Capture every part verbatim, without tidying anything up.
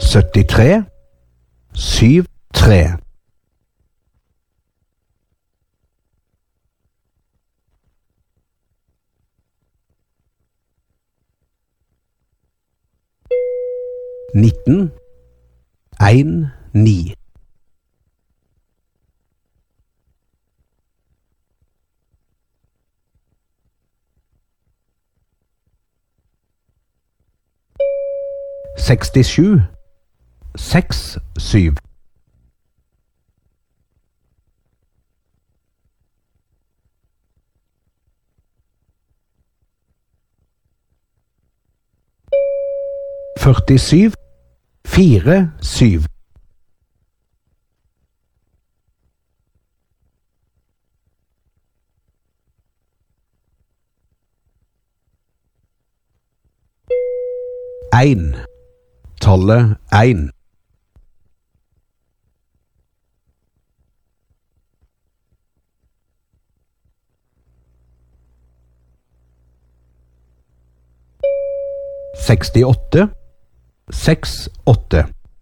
syttitre, syv tre. nitten, en, ni. sekstisju, seks, syv. førtisju, fire, syv. En, tallet en. sekstiåtte, seks, åtte.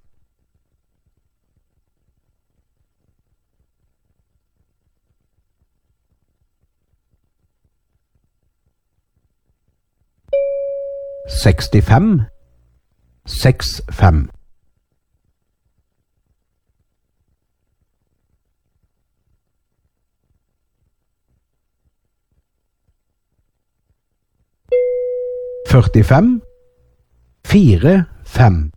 sekstifem, seks, fem. førtifem, fire, fem.